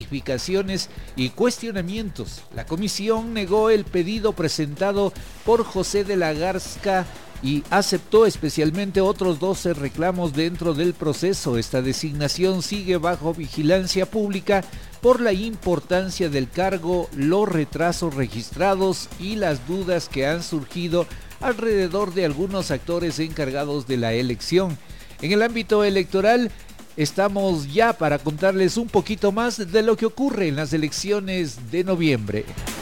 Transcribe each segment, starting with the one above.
rectificaciones y cuestionamientos. La comisión negó el pedido presentado por José de la Garza y aceptó especialmente otros 12 reclamos dentro del proceso. Esta designación sigue bajo vigilancia pública por la importancia del cargo, los retrasos registrados y las dudas que han surgido alrededor de algunos actores encargados de la elección. En el ámbito electoral, estamos ya para contarles un poquito más de lo que ocurre en las elecciones de noviembre.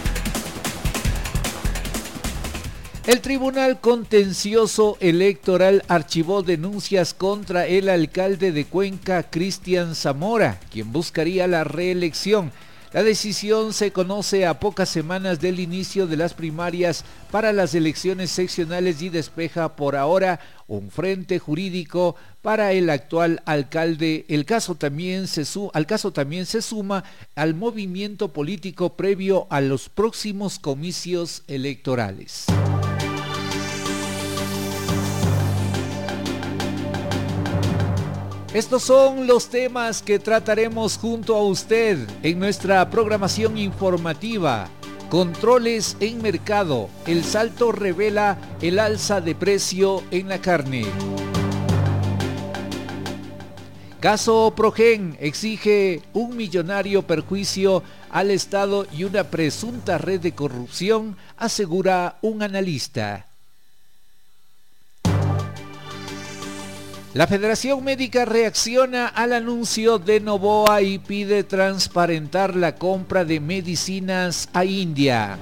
El Tribunal Contencioso Electoral archivó denuncias contra el alcalde de Cuenca, Cristian Zamora, quien buscaría la reelección. La decisión se conoce a pocas semanas del inicio de las primarias para las elecciones seccionales y despeja por ahora un frente jurídico para el actual alcalde. Al caso también se suma al movimiento político previo a los próximos comicios electorales. Estos son los temas que trataremos junto a usted en nuestra programación informativa. Controles en mercado. El Salto revela el alza de precio en la carne. Caso Progen exige un millonario perjuicio al Estado y una presunta red de corrupción, asegura un analista. La Federación Médica reacciona al anuncio de Novoa y pide transparentar la compra de medicinas a India.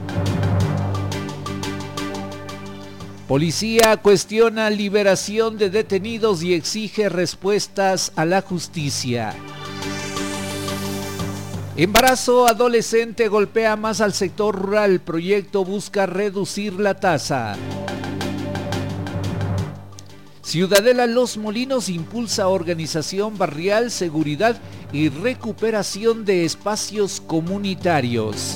Policía cuestiona liberación de detenidos y exige respuestas a la justicia. Embarazo adolescente golpea más al sector rural. Proyecto busca reducir la tasa. Ciudadela Los Molinos impulsa organización barrial, seguridad y recuperación de espacios comunitarios.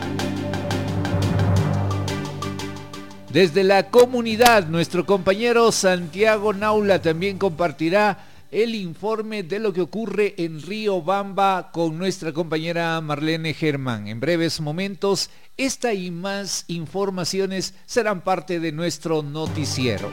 Desde la comunidad, nuestro compañero Santiago Naula también compartirá el informe de lo que ocurre en Riobamba con nuestra compañera Marlene Germán. En breves momentos, esta y más informaciones serán parte de nuestro noticiero.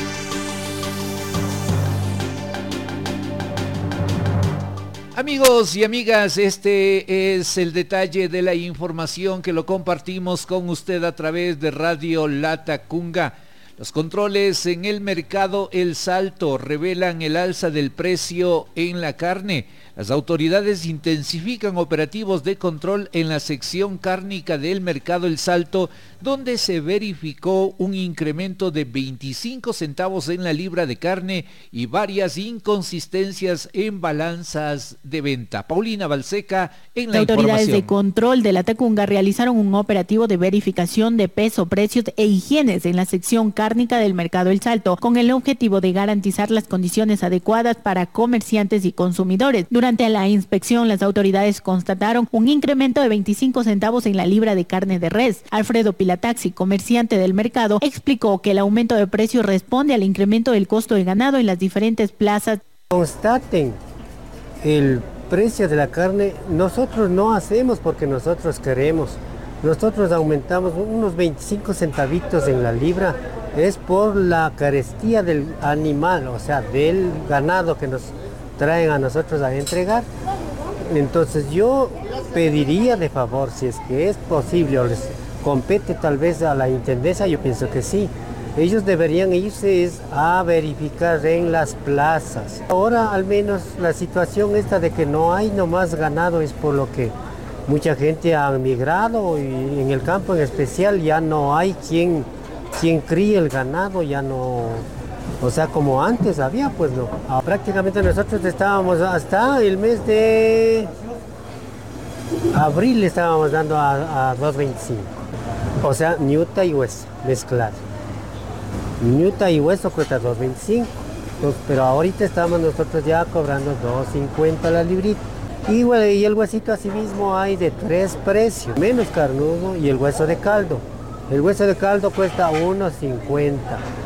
Amigos y amigas, este es el detalle de la información que lo compartimos con usted a través de Radio Latacunga. Los controles en el mercado El Salto revelan el alza del precio en la carne. Las autoridades intensifican operativos de control en la sección cárnica del mercado El Salto, donde se verificó un incremento de 25 centavos en la libra de carne y varias inconsistencias en balanzas de venta. Paulina Balseca en la información. Las autoridades de control de Latacunga realizaron un operativo de verificación de peso, precios e higienes en la sección cárnica del mercado El Salto, con el objetivo de garantizar las condiciones adecuadas para comerciantes y consumidores. Durante la inspección, las autoridades constataron un incremento de 25 centavos en la libra de carne de res. Alfredo Pilataxi, comerciante del mercado, explicó que el aumento de precio responde al incremento del costo de ganado en las diferentes plazas. Constaten el precio de la carne, nosotros no hacemos porque nosotros queremos. Nosotros aumentamos unos 25 centavitos en la libra, es por la carestía del animal, o sea, del ganado que nos traen a nosotros a entregar. Entonces yo pediría de favor, si es que es posible o les compete tal vez a la intendencia, yo pienso que sí. Ellos deberían irse a verificar en las plazas. Ahora al menos la situación esta de que no hay nomás ganado es por lo que mucha gente ha migrado y en el campo en especial ya no hay quien críe el ganado, ya no. O sea, como antes había, pues no. Prácticamente nosotros estábamos hasta el mes de abril estábamos dando a 2.25. O sea, ñuta y hueso mezclado. Ñuta y hueso cuesta 2.25. Pero ahorita estamos nosotros ya cobrando 2.50 la librita. Y el huesito así mismo hay de 3 precios. Menos carnudo y el hueso de caldo. El hueso de caldo cuesta 1.50.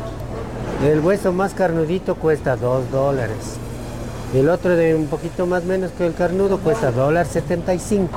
El hueso más carnudito cuesta $2. El otro de un poquito más menos que el carnudo cuesta $1.75.